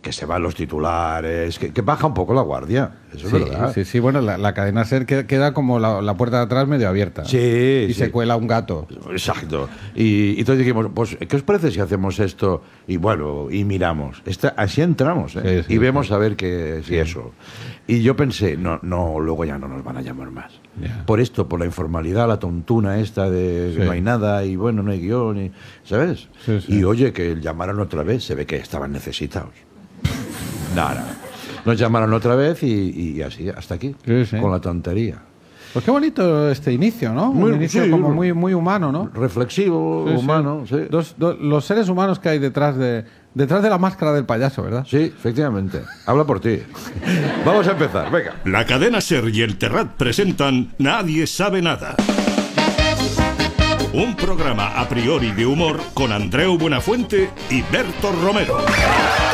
que se van los titulares, que baja un poco la guardia. Eso es verdad. Sí, bueno, la cadena SER queda como la puerta de atrás medio abierta. Sí. Y se cuela un gato. Exacto. Y entonces dijimos, pues, ¿qué os parece si hacemos esto? Y bueno, y miramos. Así entramos, ¿eh? Sí, y vemos a ver si eso. Y yo pensé, no, luego ya no nos van a llamar más. Yeah. Por esto, por la informalidad, la tontuna esta de que no hay nada y bueno, no hay guión, ¿sabes? Sí. Y oye, que llamaron otra vez, se ve que estaban necesitados. Nada. Nos llamaron otra vez y así, hasta aquí, con la tontería. Pues qué bonito este inicio, ¿no? Un inicio como muy humano, ¿no? Reflexivo, humano, sí. Los seres humanos que hay detrás de la máscara del payaso, ¿verdad? Sí, efectivamente. Habla por ti. Vamos a empezar, venga. La cadena SER y el Terrat presentan Nadie sabe nada. Un programa a priori de humor con Andreu Buenafuente y Berto Romero.